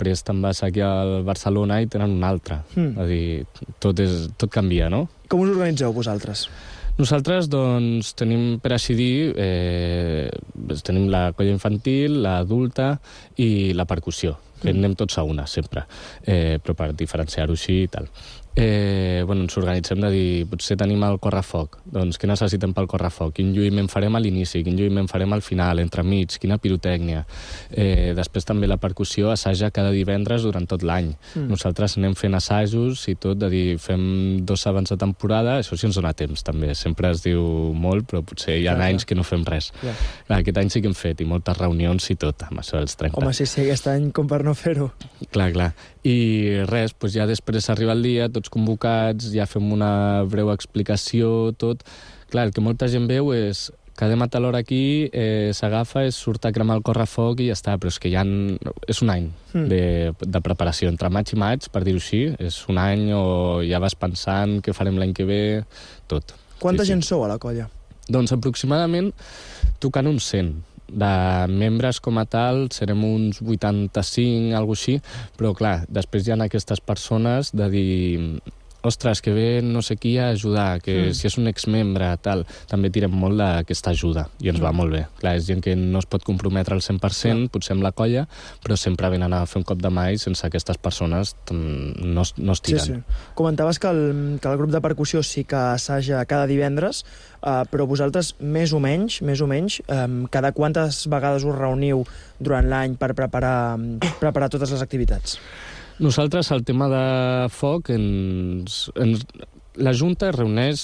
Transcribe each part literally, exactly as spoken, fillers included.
després te'n vas aquí al Barcelona i tenen un altre. Mm. És a dir, tot, és, tot canvia, no? Com us organitzeu vosaltres? Nosaltres, doncs, tenim, per així dir, eh, tenim la colla infantil, l'adulta i la percussió, que mm. anem tots a una, sempre, eh, però per diferenciar-ho així i tal. Eh, bueno, ens organitzem de dir, potser tenim el correfoc, doncs què necessitem pel correfoc? Quin lluïment farem a l'inici, quin lluïment farem al final, entremig, quina pirotècnia. Eh, després també la percussió assaja cada divendres durant tot l'any. Mm. Nosaltres anem fent assajos i tot, de dir, fem dos abans de temporada, això sí ens dona temps també, sempre es diu molt, però potser hi ha clar, anys clar. que no fem res. Clar. Clar, aquest any sí que hem fet, i moltes reunions i tot, amb això dels trenta. Home, sí, sí, aquest any com per no fer-ho. Clar, clar. I res, doncs ja després arriba el dia, tots convocats, ja fem una breu explicació, tot. Clar, el que molta gent veu és quedem a tal hora aquí, eh, s'agafa, es surt a cremar el correfoc i ja està, però és que ja han... és un any mm. de, de preparació, entre maig i maig, per dir-ho així, és un any o ja vas pensant què farem l'any que ve, tot. Quanta sí, gent sí. sou a la colla? Doncs aproximadament tocant uns cent. De membres com a tal serem uns vuitanta-cinc, alguna cosa així, però clar, després hi ha aquestes persones de dir, ostres, que ve no sé qui a ajudar, que mm. si és un exmembre, tal, també tirem molt d'aquesta ajuda, i ens mm. va molt bé. Clar, és gent que no es pot comprometre al cent per cent, mm. potser amb la colla, però sempre venen a fer un cop de mà i sense aquestes persones no, no es tiren. Sí, sí. Comentaves que el, que el grup de percussió sí que assaja cada divendres, uh, però vosaltres, més o menys, més o menys, um, cada quantes vegades us reuniu durant l'any per preparar, preparar totes les activitats? Nosaltres, el tema de foc, ens, ens, la Junta es reuneix,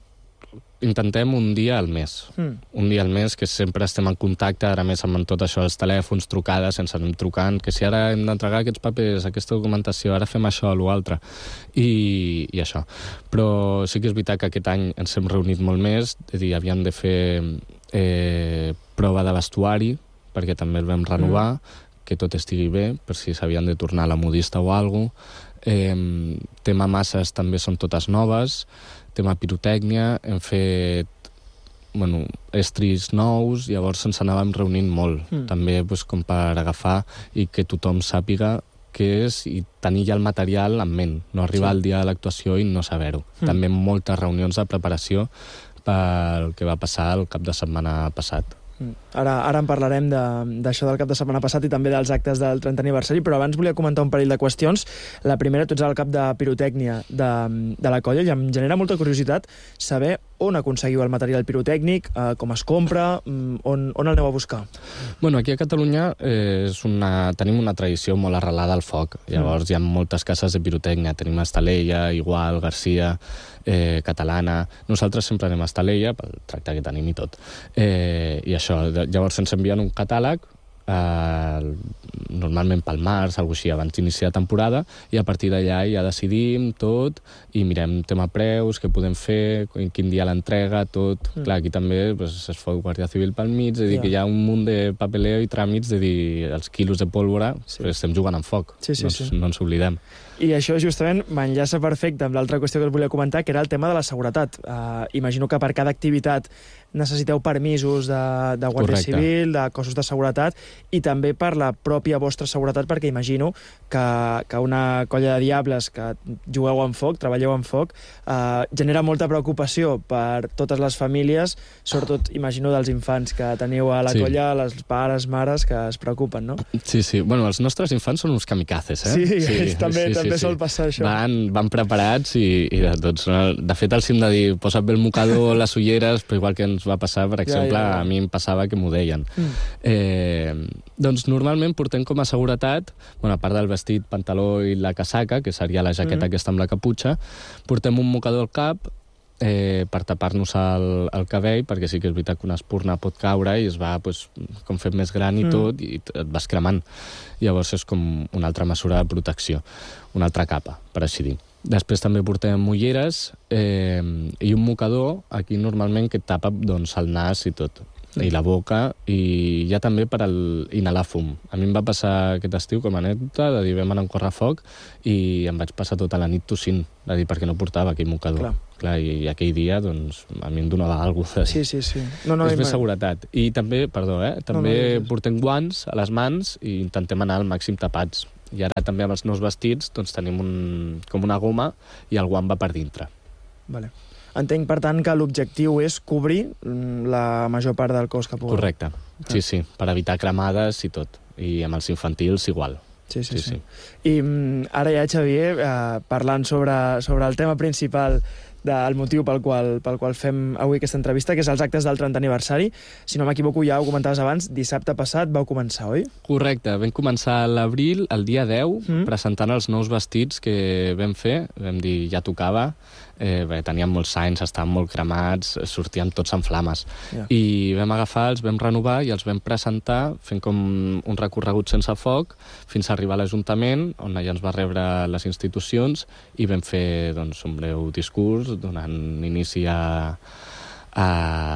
intentem un dia al mes. Mm. Un dia al mes, que sempre estem en contacte, ara més amb tot això, els telèfons, trucades, sense anem trucant, que si ara hem d'entregar aquests papers, aquesta documentació, ara fem això o l'altre, i, i això. Però sí que és veritat que aquest any ens hem reunit molt més, és a dir, havíem de fer eh, prova de vestuari, perquè també el vam renovar, mm. que tot estigui bé, per si s'havien de tornar a la modista o alguna cosa. Eh, tema masses també són totes noves, tema pirotècnia, hem fet bueno, estris nous, llavors ens anàvem reunint molt, mm. també pues, com per agafar i que tothom sàpiga què és i tenir ja el material en ment, no arribar sí. al dia de l'actuació i no saber-ho. Mm. També moltes reunions de preparació pel que va passar el cap de setmana passat. Ara, ara en parlarem d'això de, del cap de setmana passat i també dels actes del trentè aniversari, però abans volia comentar un parell de qüestions. La primera, tu ets al cap de pirotècnia de, de la colla i em genera molta curiositat saber on aconseguiu el material pirotècnic, eh, com es compra, on, on el aneu a buscar. Bueno, aquí a Catalunya eh, és una, tenim una tradició molt arrelada al foc. Llavors mm. hi ha moltes cases de pirotècnia. Tenim Estaleia, Igual, Garcia, eh, Catalana. Nosaltres sempre anem a Estaleia pel tracte que tenim i tot. Eh, I això, llavors ens envien un catàleg, eh, normalment pel març, alguna cosa així, abans d'iniciar temporada, i a partir d'allà ja decidim tot i mirem tema preus, què podem fer, quin dia l'entrega, tot. Mm. Clar, aquí també pues, es fa Guàrdia Civil pel mig, és a dir, yeah. que hi ha un munt de papeleo i tràmits, de dir, els quilos de pólvora, sí. però estem jugant amb foc, sí, sí, no, sí. no ens oblidem. I això justament m'enllaça perfecte amb l'altra qüestió que us volia comentar, que era el tema de la seguretat. Uh, imagino que per cada activitat necessiteu permisos de, de Guàrdia Correcte. Civil, de cossos de seguretat, i també per la pròpia vostra seguretat, perquè imagino que, que una colla de diables que jugueu amb foc, treballeu amb foc, uh, genera molta preocupació per totes les famílies, sobretot, imagino, dels infants que teniu a la sí. colla, les pares, mares, que es preocupen, no? Sí, sí. Bueno, els nostres infants són uns kamikazes, eh? Sí, sí també, sí, també sí, sol sí. passar això. Van, van preparats i, i de tots. De fet, els hem de dir, posa't bé el mocador, les ulleres, però igual que ens va passar, per exemple, ja, ja, ja. a mi em passava que m'ho deien. Mm. Eh, doncs normalment portem com a seguretat, bueno, a part del vestit, pantaló i la casaca, que seria la jaqueta mm. aquesta amb la caputxa, portem un mocador al cap, eh, per tapar-nos el, el cabell, perquè sí que és veritat que una espurna pot caure i es va pues, com fet més gran i mm. tot, i et vas cremant. Llavors és com una altra mesura de protecció, una altra capa, per així dir. Després també portem ulleres eh, i un mocador, aquí normalment, que et tapa doncs, el nas i tot, i la boca, i ja també per al inhalar fum. A mi em va passar aquest estiu com a anècdota, de dir, vam anar a un correfoc i em vaig passar tota la nit tossint, de dir, perquè no portava aquell mocador. Clar. Clar, i aquell dia, doncs, a mi em donava alguna cosa. Sí, sí, sí. No, no, és més seguretat. I també, perdó, eh? També no, no, no. portem guants a les mans i intentem anar al màxim tapats. I ara també amb els nous vestits doncs, tenim un, com una goma i el guant va per dintre. Vale. Entenc, per tant, que l'objectiu és cobrir la major part del cos que pugueu. Correcte, sí, sí, per evitar cremades i tot. I amb els infantils igual. Sí, sí, sí. sí. I mm, ara ja, Xavier, eh, parlant sobre, sobre el tema principal del motiu pel qual, pel qual fem avui aquesta entrevista, que és els actes del trentè aniversari. Si no m'equivoco, ja ho comentaves abans, dissabte passat vau començar, oi? Correcte, vam començar a l'abril, el dia deu, mm. presentant els nous vestits que vam fer. Vam dir, ja tocava, eh, bé, teníem molts anys, estàvem molt cremats, sortíem tots en flames. Yeah. I vam agafar, els vam renovar i els vam presentar fent com un recorregut sense foc fins a arribar a l'Ajuntament, on allà ens va rebre les institucions i vam fer doncs, un breu discurs donant inici a, a,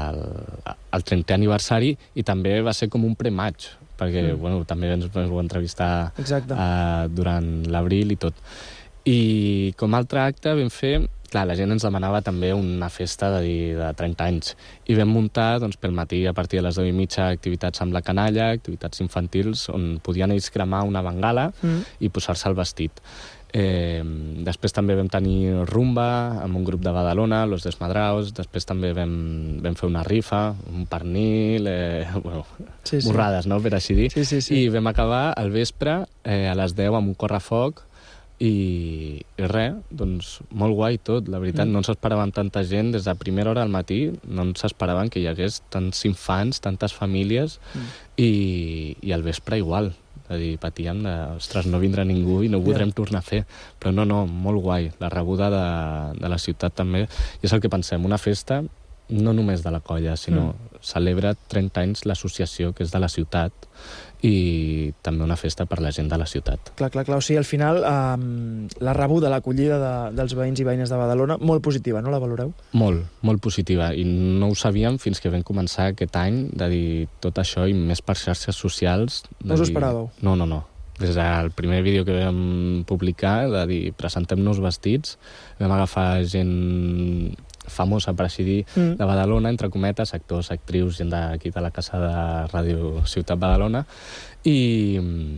al trentè aniversari, i també va ser com un pre-match, perquè mm. bueno, també ens vau entrevistar uh, durant l'abril i tot. I com a altre acte vam fer... Clar, la gent ens demanava també una festa de, de trenta anys, i vam muntar doncs, pel matí, a partir de les deu i mitja, activitats amb la canalla, activitats infantils, on podien ells cremar una bengala mm. i posar-se el vestit. Eh, després també vam tenir rumba amb un grup de Badalona, Los Desmadraos. Després també vam, vam fer una rifa, un pernil, eh, bueno, sí, sí. borrades, no?, per així dir. Sí, sí, sí. I vam acabar al vespre eh, a les deu amb un correfoc i, i res, doncs molt guai tot, la veritat. Mm. No ens esperaven tanta gent des de primera hora al matí, no ens esperaven que hi hagués tants infants, tantes famílies, mm. i, i al vespre igual. És a dir, patíem de, ostres, no vindrà ningú i no ho podrem yeah. tornar a fer. Però no, no, molt guai. La rebuda de, de la ciutat també. I és el que pensem, una festa no només de la colla, sinó mm. celebra trenta anys l'associació, que és de la ciutat, i també una festa per la gent de la ciutat. Clar, clar, clar. O sigui, al final, um, la rebuda, l'acollida de, dels veïns i veïnes de Badalona, molt positiva, no? La valoreu? Molt, molt positiva. I no ho sabíem fins que vam començar aquest any, de dir tot això i més per xarxes socials. No us ho esperàveu? No, no, no. Des del primer vídeo que vam publicar, de dir, presentem nous vestits, vam agafar gent famosa, per així dir, mm. de Badalona, entre cometes, actors, actrius, gent d'aquí de la casa de Ràdio Ciutat Badalona, i,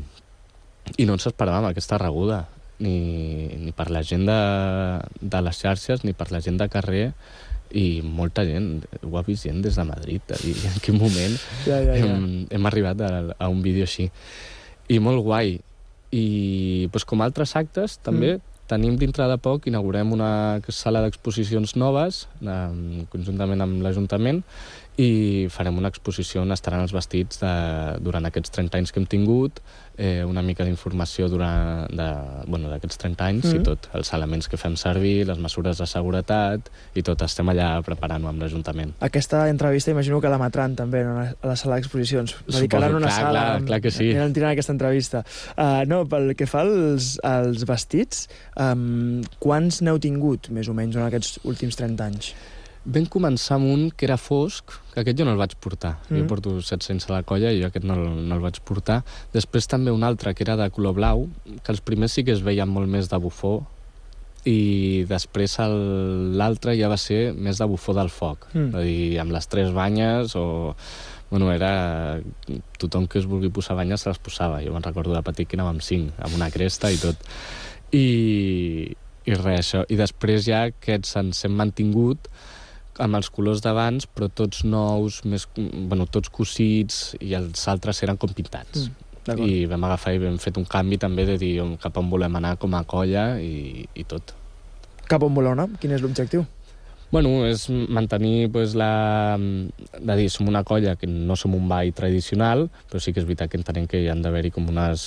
i no ens esperàvem aquesta rebuda, ni, ni per la gent de, de les xarxes, ni per la gent de carrer, i molta gent, ho ha vist gent des de Madrid, i en quin moment ja, ja, ja. Hem, hem arribat a, a un vídeo així. I molt guai. I doncs, com altres actes, també, mm. tenim dintre de poc, inaugurem una sala d'exposicions noves, eh, conjuntament amb l'Ajuntament, i farem una exposició on estaran els vestits de, durant aquests trenta anys que hem tingut, eh, una mica d'informació durant de, bueno, d'aquests trenta anys mm. i tot, els elements que fem servir, les mesures de seguretat i tot, estem allà preparant-ho amb l'Ajuntament. Aquesta entrevista imagino que l'emetran també, no?, a la sala d'exposicions. Dedicaran una clar, sala... Clar, amb, clar que sí. Aniran tirant aquesta entrevista. Uh, no, pel que fa als, als vestits, um, quants n'heu tingut, més o menys, en aquests últims trenta anys? Vam començar amb un que era fosc, que aquest jo no el vaig portar. Mm. Jo porto set-cents a la colla i jo aquest no, no el vaig portar. Després també un altre, que era de color blau, que els primers sí que es veien molt més de bufó, i després l'altre ja va ser més de bufó del foc. Mm. És a dir, amb les tres banyes, o... Bueno, era... Tothom que es vulgui posar banyes se les posava. Jo me'n recordo de petit que anava amb cinc, amb una cresta i tot. I, i res, això. I després ja aquests ens hem mantingut amb els colors d'abans, però tots nous, més, bueno, tots cosits, i els altres eren com pintats. Mm, I vam agafar i vam fet un canvi també de dir cap on volem anar com a colla i, i tot. Cap on voleu anar? Quin és l'objectiu? Bueno, és mantenir pues, la... de dir, som una colla que no som un ball tradicional, però sí que és veritat que entenem que hi han d'haver-hi com unes...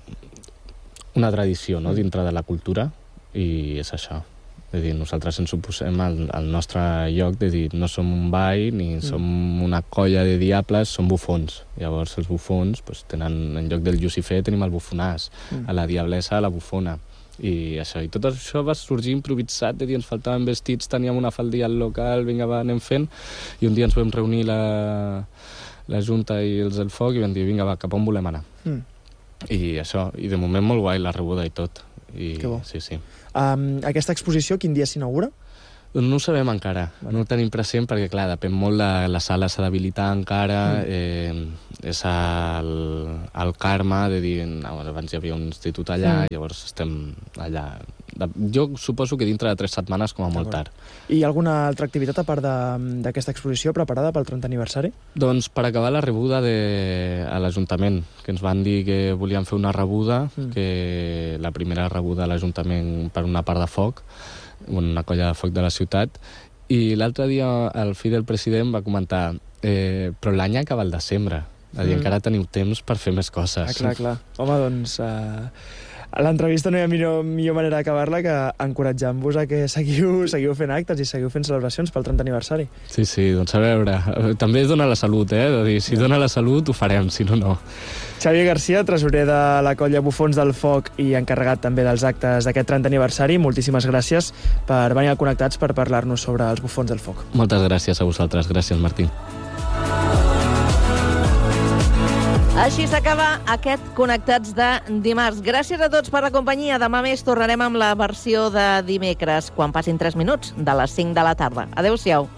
una tradició, no?, dintre de la cultura, i és això. És dir, nosaltres ens suposem al, al nostre lloc de dir, no som un ball ni mm. som una colla de diables, som bufons. Llavors els bufons pues, tenen, en lloc del Llucifer tenim el bufonàs, mm. a la diablessa la bufona. I això, i tot això va sorgir improvisat, de dir, ens faltaven vestits, teníem una faldilla al local, vinga, va, anem fent, i un dia ens vam reunir la, la Junta i els del Foc i vam dir, vinga, va, cap on volem anar. Mm. I això, i de moment molt guai la rebuda i tot. I, que bo. Sí, sí. Um, aquesta exposició, quin dia s'inaugura? No ho sabem encara, bueno. no ho tenim present perquè, clar, depèn molt de la sala, s'ha d'habilitar encara, mm. eh, és el, el karma de dir, no, abans hi havia un institut allà, mm. llavors estem allà. Jo suposo que dintre de tres setmanes com a molt tard. I alguna altra activitat a part d'aquesta exposició preparada pel trentè aniversari? Doncs per acabar la rebuda de, a l'Ajuntament, que ens van dir que volien fer una rebuda, mm. que la primera rebuda a l'Ajuntament per una part de foc, una colla de foc de la ciutat, i l'altre dia el fill del president va comentar eh, però l'any acaba al desembre, és a dir, mm. encara teniu temps per fer més coses. Ah, clar, clar. Home, doncs... Uh... A l'entrevista no hi ha millor, millor manera d'acabar-la que encoratjant-vos a que seguiu, seguiu fent actes i seguiu fent celebracions pel trentè aniversari. Sí, sí, doncs a veure, també dona la salut, eh? De dir, si dona la salut ho farem, si no, no. Xavier Garcia, tresorer de la colla Bufons del Foc i encarregat també dels actes d'aquest trentè aniversari, moltíssimes gràcies per venir a Connectats per parlar-nos sobre els Bufons del Foc. Moltes gràcies a vosaltres, gràcies Martí. Així s'acaba aquest Connectats de dimarts. Gràcies a tots per la companyia. Demà més tornarem amb la versió de dimecres, quan passin tres minuts de les cinc de la tarda. Adéu-siau.